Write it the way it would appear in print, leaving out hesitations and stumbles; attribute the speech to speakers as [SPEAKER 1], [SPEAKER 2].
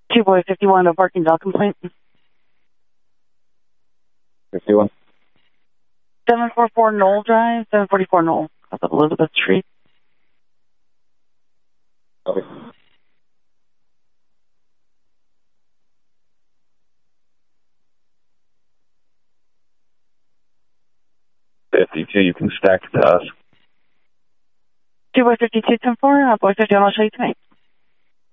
[SPEAKER 1] 2 boy 51, a barking dog complaint.
[SPEAKER 2] 51.
[SPEAKER 1] 744 Knoll Drive, 744 Knoll, off of Elizabeth Street.
[SPEAKER 2] Copy. 52, you can stack to us.
[SPEAKER 1] 2 boy 52, 10-4, boy 51, I'll show you tonight.